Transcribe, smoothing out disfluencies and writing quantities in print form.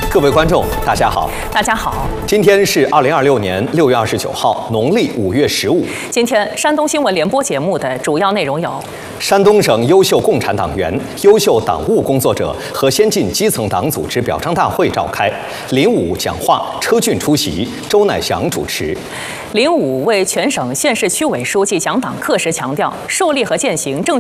各位观众，大家好。 大家好。 今天是2026年6月29号，农历5月15。 今天山东新闻联播节目的主要内容有： 山东省优秀共产党员、优秀党务工作者和先进基层党组织表彰大会召开，林武讲话，车俊出席，周乃祥主持。 林武为全省县市区委书记讲党课时强调，树立和践行政